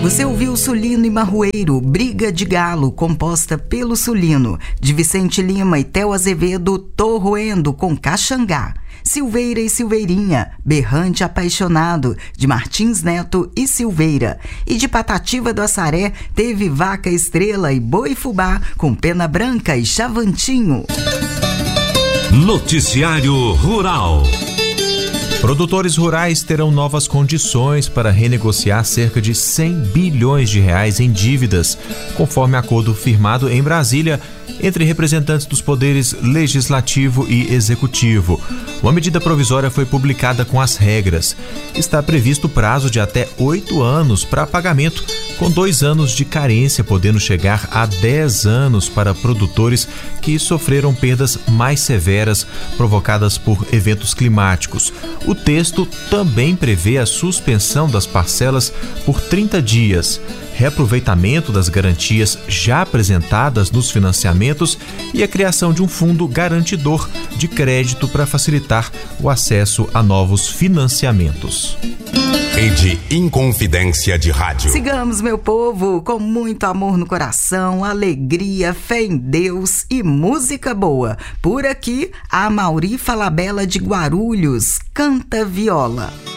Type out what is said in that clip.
Você ouviu Sulino e Marroeiro, Briga de Galo, composta pelo Sulino, de Vicente Lima e Theo Azevedo, Tô Roendo, com Caxangá. Silveira e Silveirinha, Berrante Apaixonado, de Martins Neto e Silveira. E de Patativa do Assaré, teve Vaca Estrela e Boi Fubá, com Pena Branca e Chavantinho. Noticiário Rural. Produtores rurais terão novas condições para renegociar cerca de 100 bilhões de reais em dívidas, conforme acordo firmado em Brasília entre representantes dos poderes legislativo e executivo. Uma medida provisória foi publicada com as regras. Está previsto prazo de até 8 anos para pagamento, com 2 anos de carência, podendo chegar a 10 anos para produtores que sofreram perdas mais severas provocadas por eventos climáticos. O texto também prevê a suspensão das parcelas por 30 dias, reaproveitamento das garantias já apresentadas nos financiamentos e a criação de um fundo garantidor de crédito para facilitar o acesso a novos financiamentos. Rede Inconfidência de Rádio. Sigamos, meu povo, com muito amor no coração, alegria, fé em Deus e música boa. Por aqui, a Mauri Falabella de Guarulhos canta viola.